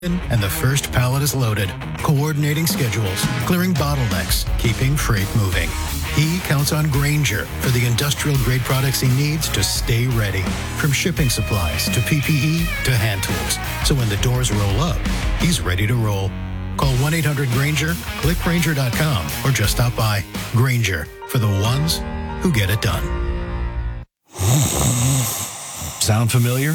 and the first pallet is loaded, coordinating schedules, clearing bottlenecks, keeping freight moving. He counts on Grainger for the industrial-grade products he needs to stay ready, from shipping supplies to PPE to hand tools. So when the doors roll up, he's ready to roll. Call 1-800-GRAINGER, click Grainger.com, or just stop by. Grainger, for the ones who get it done. Sound familiar?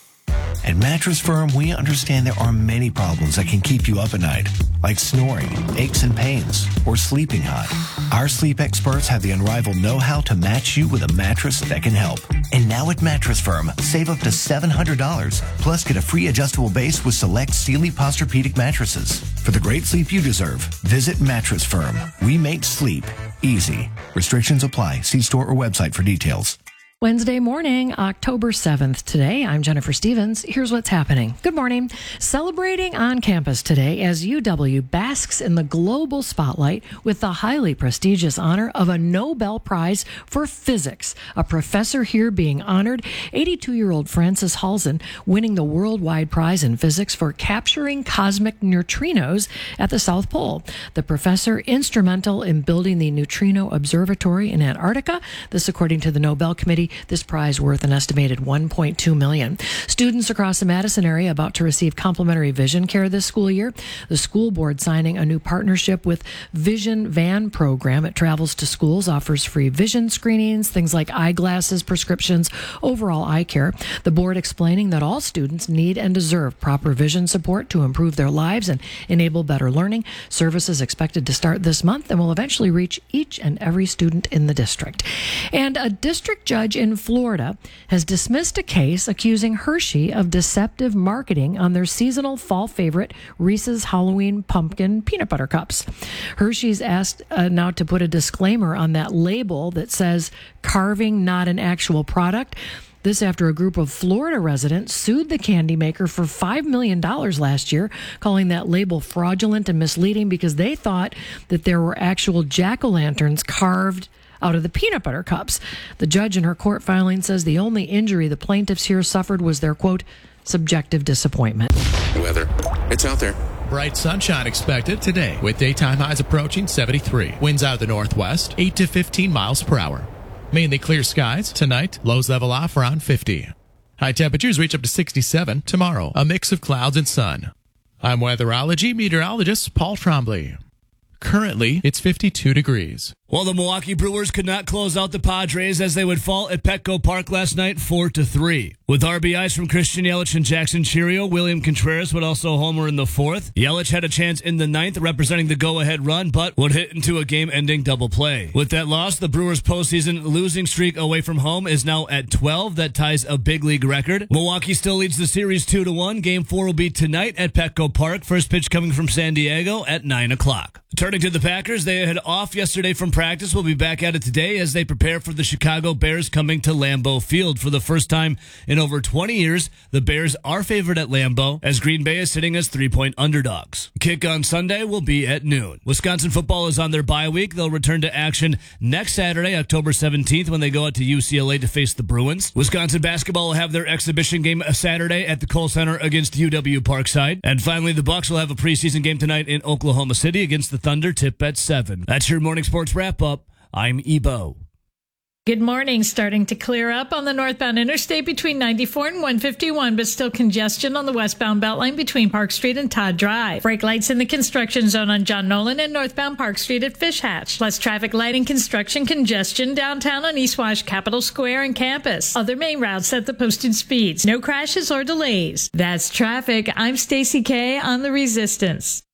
At Mattress Firm, we understand there are many problems that can keep you up at night, like snoring, aches and pains, or sleeping hot. Our sleep experts have the unrivaled know-how to match you with a mattress that can help. And now at Mattress Firm, save up to $700, plus get a free adjustable base with select Sealy Posturepedic mattresses. For the great sleep you deserve, visit Mattress Firm. We make sleep easy. Restrictions apply. See store or website for details. Wednesday morning, October 7th. Today, I'm Jennifer Stevens. Here's what's happening. Good morning. Celebrating on campus today as UW basks in the global spotlight with the highly prestigious honor of a Nobel Prize for Physics. A professor here being honored, 82-year-old Frances Halzen, winning the worldwide prize in physics for capturing cosmic neutrinos at the South Pole. The professor instrumental in building the Neutrino Observatory in Antarctica. This according to the Nobel Committee. This prize worth an estimated $1.2 million. Students across the Madison area about to receive complimentary vision care this school year. The school board signing a new partnership with Vision Van program. It travels to schools, offers free vision screenings, things like eyeglasses, prescriptions, overall eye care. The board explaining that all students need and deserve proper vision support to improve their lives and enable better learning. Service is expected to start this month and will eventually reach each and every student in the district. And a district judge in Florida has dismissed a case accusing Hershey of deceptive marketing on their seasonal fall favorite Reese's Halloween Pumpkin Peanut Butter Cups. Hershey's asked now to put a disclaimer on that label that says carving, not an actual product. This after a group of Florida residents sued the candy maker for $5 million last year, calling that label fraudulent and misleading because they thought that there were actual jack-o'-lanterns carved out of the peanut butter cups. The judge in her court filing says the only injury the plaintiffs here suffered was their, quote, subjective disappointment. Weather. It's out there. Bright sunshine expected today with daytime highs approaching 73. Winds out of the northwest, 8 to 15 miles per hour. Mainly clear skies tonight, lows level off around 50. High temperatures reach up to 67 tomorrow, a mix of clouds and sun. I'm weatherology meteorologist Paul Trombley. Currently, it's 52 degrees. Well, the Milwaukee Brewers could not close out the Padres as they would fall at Petco Park last night 4-3. With RBIs from Christian Yelich and Jackson Chourio, William Contreras would also homer in the fourth. Yelich had a chance in the ninth, representing the go-ahead run, but would hit into a game-ending double play. With that loss, the Brewers' postseason losing streak away from home is now at 12. That ties a big league record. Milwaukee still leads the series 2-1. Game 4 will be tonight at Petco Park. First pitch coming from San Diego at 9 o'clock. Turning to the Packers, they had off yesterday from practice. Will be back at it today as they prepare for the Chicago Bears coming to Lambeau Field. For the first time in over 20 years, the Bears are favored at Lambeau as Green Bay is sitting as 3-point underdogs. Kick on Sunday will be at noon. Wisconsin football is on their bye week. They'll return to action next Saturday, October 17th, when they go out to UCLA to face the Bruins. Wisconsin basketball will have their exhibition game Saturday at the Kohl Center against UW Parkside. And finally, the Bucks will have a preseason game tonight in Oklahoma City against the Thunder, tip at 7. That's your morning sports wrap-up. I'm Ebo. Good morning. Starting to clear up on the northbound interstate between 94 and 151, but still congestion on the westbound Beltline between Park Street and Todd Drive. Brake lights in the construction zone on John Nolan and northbound Park Street at Fish Hatch. Less traffic lighting construction congestion downtown on East Wash, Capitol Square, and Campus. Other main routes at the posted speeds. No crashes or delays. That's traffic. I'm Stacy K on The Resistance.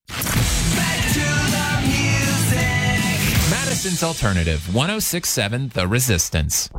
Madison's Alternative, 106.7 The Resistance.